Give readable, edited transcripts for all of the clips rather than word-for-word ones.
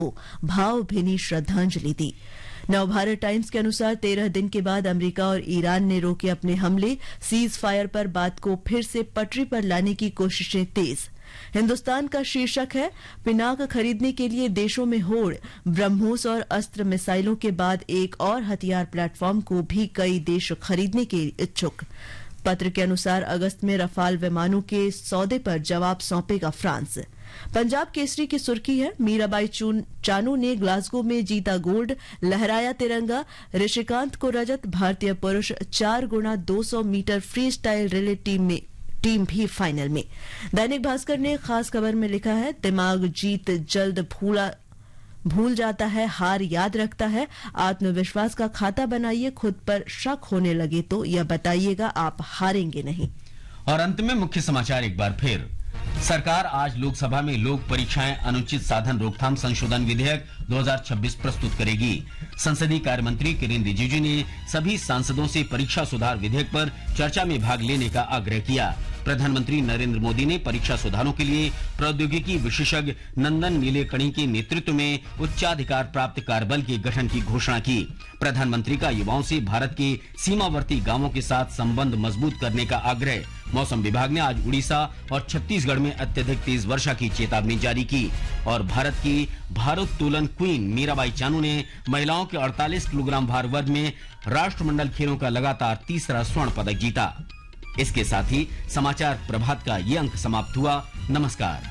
भावभीनी श्रद्धांजलि दी। नवभारत टाइम्स के अनुसार 13 दिन के बाद अमेरिका और ईरान ने रोके अपने हमले, सीज फायर पर बात को फिर से पटरी पर लाने की कोशिशें तेज। हिंदुस्तान का शीर्षक है, पिनाक खरीदने के लिए देशों में होड़, ब्रह्मोस और अस्त्र मिसाइलों के बाद एक और हथियार प्लेटफॉर्म को भी कई देश खरीदने के इच्छुक। पत्र के अनुसार अगस्त में रफाल विमानों के सौदे पर जवाब सौंपेगा फ्रांस। पंजाब केसरी की सुर्खी है, मीराबाई चानू ने ग्लासगो में जीता गोल्ड, लहराया तिरंगा, ऋषिकांत को रजत। भारतीय पुरुष 4x200 metre free style relay team भी फाइनल में। दैनिक भास्कर ने खास खबर में लिखा है, दिमाग जीत जल्द भूल जाता है, हार याद रखता है। आत्मविश्वास का खाता बनाइए, खुद पर शक होने लगे तो यह बताइएगा आप हारेंगे नहीं। और अंत में मुख्य समाचार एक बार फिर। सरकार आज लोकसभा में लोक परीक्षाएं अनुचित साधन रोकथाम संशोधन विधेयक 2026 प्रस्तुत करेगी। संसदीय कार्य मंत्री किरेन रिजिजू ने सभी सांसदों से परीक्षा सुधार विधेयक पर चर्चा में भाग लेने का आग्रह किया। प्रधानमंत्री नरेंद्र मोदी ने परीक्षा सुधारों के लिए प्रौद्योगिकी विशेषज्ञ नंदन नीलेकणी के नेतृत्व में उच्चाधिकार प्राप्त कार्यबल के गठन की घोषणा की। प्रधानमंत्री का युवाओं से भारत के सीमावर्ती गांवों के साथ संबंध मजबूत करने का आग्रह। मौसम विभाग ने आज उड़ीसा और छत्तीसगढ़ में अत्यधिक तेज वर्षा की चेतावनी जारी की। और भारत की भारोत्तोलन क्वीन मीराबाई चानू ने महिलाओं के 48 किलोग्राम भार वर्ग में राष्ट्रमंडल खेलों का लगातार तीसरा स्वर्ण पदक जीता। इसके साथ ही समाचार प्रभात का ये अंक समाप्त हुआ। नमस्कार।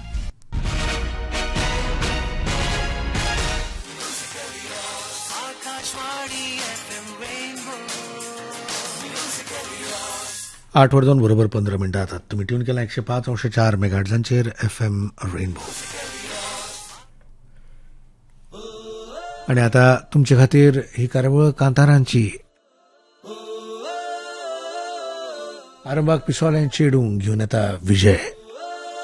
आठ वर 2 बरोबर 15 मिनिटात तुम्ही ट्यून केला 105.4 मेगाहर्ट्झांचेर FM रेनबो। आणि आता तुमचे खातीर ही कार्यावळ कांतारांची आरंभाक पिसोल्यांची चेडूंक घेवन येता विजय।